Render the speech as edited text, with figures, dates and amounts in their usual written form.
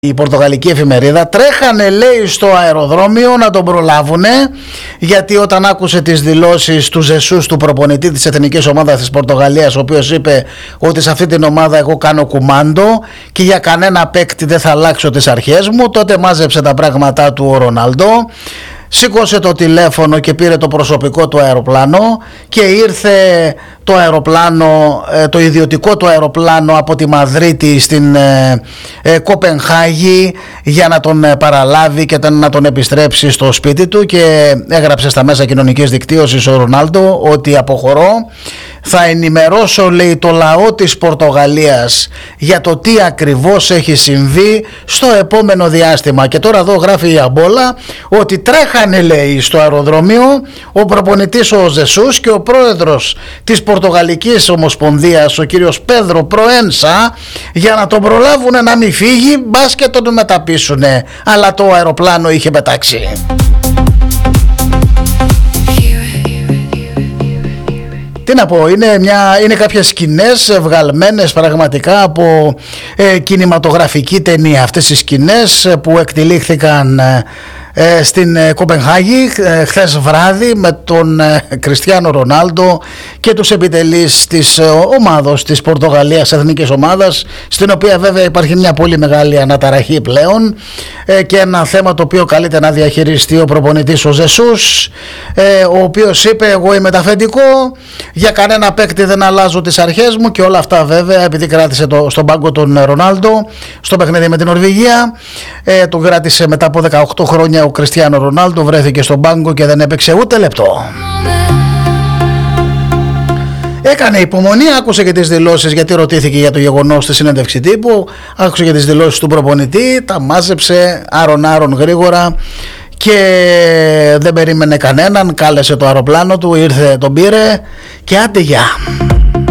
Η πορτογαλική εφημερίδα, τρέχανε λέει στο αεροδρόμιο να τον προλάβουνε, γιατί όταν άκουσε τις δηλώσεις του Ζεσούς, του προπονητή της εθνικής ομάδας της Πορτογαλίας, ο οποίος είπε ότι σε αυτή την ομάδα εγώ κάνω κουμάντο και για κανένα παίκτη δεν θα αλλάξω τις αρχές μου, τότε μάζεψε τα πράγματά του ο Ρονάλντο, σήκωσε το τηλέφωνο και πήρε το προσωπικό του αεροπλάνο και ήρθε το αεροπλάνο, το ιδιωτικό του αεροπλάνο από τη Μαδρίτη στην Κοπενχάγη για να τον παραλάβει και να τον επιστρέψει στο σπίτι του, και έγραψε στα μέσα κοινωνικής δικτύωσης ο Ρονάλντο ότι αποχωρώ, θα ενημερώσω λέει το λαό της Πορτογαλίας για το τι ακριβώς έχει συμβεί στο επόμενο διάστημα. Και τώρα εδώ γράφει η Αμπόλα ότι τρέχανε λέει στο αεροδρόμιο ο προπονητής ο Ζεσούς και ο πρόεδρος της Πορτογαλικής Ομοσπονδίας ο κύριος Πέδρο Προένσα για να τον προλάβουν να μην φύγει, μπας και τον μεταπίσουνε, αλλά το αεροπλάνο είχε πετάξει. Τι να πω, είναι κάποιες σκηνές βγαλμένες πραγματικά από κινηματογραφική ταινία. Αυτές οι σκηνές που εκτελήχθηκαν στην Κοπενχάγη χθες βράδυ με τον Κριστιάνο Ρονάλντο και τους επιτελείς της ομάδος της Πορτογαλίας, εθνικής ομάδας, στην οποία βέβαια υπάρχει μια πολύ μεγάλη αναταραχή πλέον και ένα θέμα το οποίο καλείται να διαχειριστεί ο προπονητής ο Ζεσούς, ο οποίος είπε εγώ είμαι αφεντικό, για κανένα παίκτη δεν αλλάζω τις αρχές μου, και όλα αυτά βέβαια επειδή κράτησε στον πάγκο τον Ρονάλντο στο παιχνίδι με την Νορβηγία, τον κράτησε μετά από 18 χρόνια. Ο Κριστιάνο Ρονάλντο βρέθηκε στον πάγκο και δεν έπαιξε ούτε λεπτό. Έκανε υπομονή, άκουσε και τις δηλώσεις, γιατί ρωτήθηκε για το γεγονός στη συνέντευξη τύπου, άκουσε και τις δηλώσεις του προπονητή, τα μάζεψε άρον γρήγορα και δεν περίμενε κανέναν, κάλεσε το αεροπλάνο του, ήρθε, τον πήρε και άντε γεια.